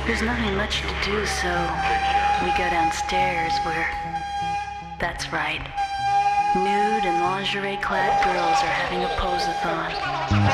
There's nothing much to do, so we go downstairs where, that's right, nude and lingerie-clad girls are having a pose-a-thon.